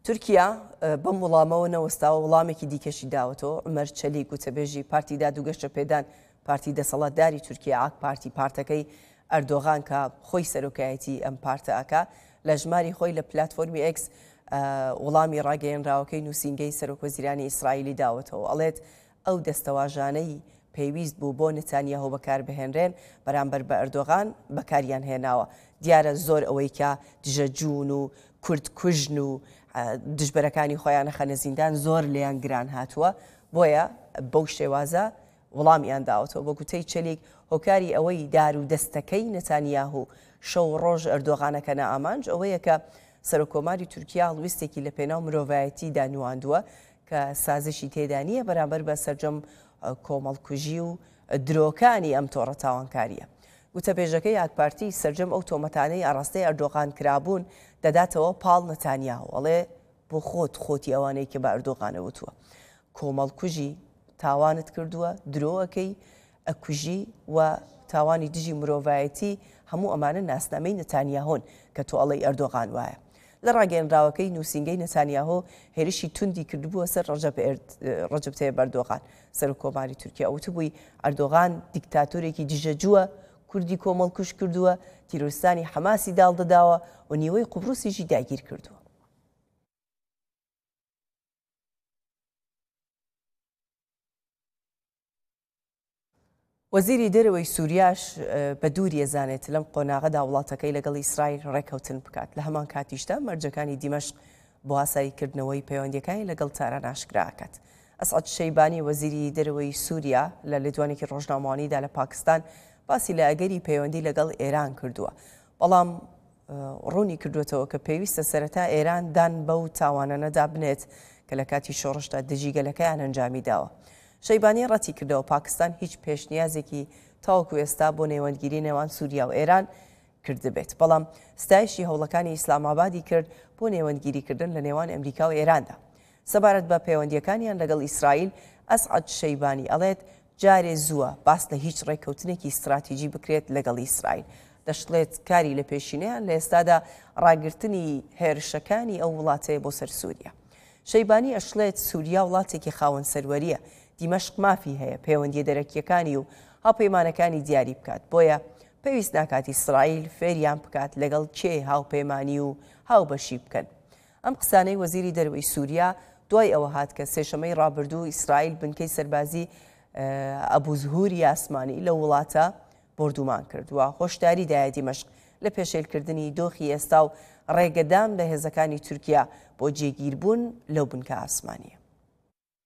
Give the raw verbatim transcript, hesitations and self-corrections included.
تورکیا بەم وەڵامەوە نەوەستاوە وەڵامێکی دیکەشی داوەتەوە. عومەر چەلیک وتەبێژی پارتی دادوگەشتە پێدان پارتی دەسەڵاتداری تورکیا ئاک پارتی پارتەکەی ئەردۆغان کە خۆی سەرۆکایەتی ئەم پارتەکە لە ژماری خۆی لە پلاتفۆرمی ئێکس وەڵامی ڕاگەیەنراوەکەی نووسینگەی سەرۆکوەزیرانی ئیسرائیلی داوەتەوە. ئەڵێت ئەو دەستەواژانەی پێویست بوو بۆ نەتانیاهۆ بەکاربهێنرێن بەرامبەر بە ئەردۆغان بەکاریان هێناوە. دیارە زۆر ئەوەی کە دژەجوون و کورد کوژن و دژبەرەکانی خۆیان نەخەنە زیندان زۆر لێیان گران هاتووە، بۆیە بەو شێوازە وەڵامیان داوەتەوە. بە گوتەی چەلیک هۆکاری ئەوەی دار و دەستەکەی نەتانیاهۆ شەو ڕۆژ ئەردۆغانەکە نائامانج ئەوەیە کە سەرۆکۆماری تورکیا هەڵویستێکی لە پێناو مرۆڤایەتی دانیواندووە کە سازشی تێدا نییە بەرامبەر بە سەرجەم کۆمەڵکوژی و درۆکانی ئەم تۆڕە تاوانکاریە. وتەبێژەکەی ئاکپارتی سەرجەم ئەو تۆمەتانەی ئاڕاستەی ئەردۆغان کرابوون دەداتەوە پاڵ نەتانیاهۆ. ئەڵێ بۆ خۆت خۆتی ئەوانەی کە بە ئەردۆغانە وتووە کۆمەڵکوژی تاوانت کردووە، درۆەکەی ئەکوژی و تاوانی دژی مرۆڤایەتی هەموو ئەمانە ناسنامەی نەتانیاهۆن کە تۆ ئەڵەی ئەردۆغان وایە. لە ڕاگەیەنراوەکەی نووسینگەی نەتانیاهۆ هێرشی توندی کردبووە سەر ڕەجەب تەیب ئەردۆغان سەرۆکۆماری تورکیا. وتبووی ئەردۆغان دیکتاتۆرێکی دژەجووە، کوردی کۆمەڵکوژ کردووە، تیرۆریستانی حەماسی داڵدەداوە و نیوەی قوبڕوسیشی داگیر کردووە. وەزیری دەرەوەی سووریاش بە دووری ئەزانێت لەم قۆناغەدا وڵاتەکەی لەگەڵ ئیسرائیل ڕێکەوتن بکات. لە هەمان کاتیشدا مەرجەکانی دیمەشق بۆ ئاساییکردنەوەی پەیوەندیەکانی لەگەڵ تاران ئاشکراکات. ئەسعەد شەیبانی وەزیری دەرەوەی سووریا لە لێدوانێکی ڕۆژنامەوانیدا لە پاکستان باسی لە ئەگەری پەیوەندی لەگەڵ ئێران کردووە، بەڵام ڕوونی کردوێتەوە کە پێویستە سەرەتا ئێران دان بەو تاوانانەدا بنێت کە لە کاتی شۆڕشدا دژیگەلەکەیان ئەنجامی داوە. شەیبانی ڕەتی کردەوە پاکستان هیچ پێشنیازێکی تاوەکو ئێستا بۆ نێوەندگیری نێوان سووریا و ئێران کردبێت، بەڵام ستایشی هەوڵەکانی ئیسلامابادی کرد بۆ نێوەندگیریکردن لە نێوان ئەمریکا و ئێراندا. سەبارەت بە پەیوەندیەکانیان لەگەڵ ئیسرائیل ئەسعەد شەیبانی ئەڵێت جارێ زووە باس لە هیچ ڕێککەوتنێکی استراتیژی بکرێت لەگەڵ ئیسرائیل. دەشڵێت کاری لە پێشینەیان لە ئێستادا ڕاگررتنی هێرشەکانی ئەو وڵاتەیە بۆ سەر سووریا. شەیبانی ئەشڵێت سووریا وڵاتێکی خاوەن سەروەریە، دیمەشق مافی هەیە پەیوەندی دەرەکیەکانی و هاوپەیمانەکانی دیاری بکات، بۆیە پێویست ناکات ئیسرائیل فێریان بکات لەگەڵ کێ هاوپەیمانی و هاوبەشی بکەن. ئەم قسانەی وەزیری دەرەوەی سووریا دوای ئەوە هات کە سێشەمەی ڕابردوو ئیسرائیل بنکەی سەربازی ئەبوزهوری ئاسمانی لە وڵاتە بردومان کردووە. هۆشداری دایە دیمەشق لە پێشێلکردنی دۆخی ئێستا و ڕێگەدان لە هێزەکانی تورکیا بۆ جێگیربوون لەو بنکە ئاسمانیە.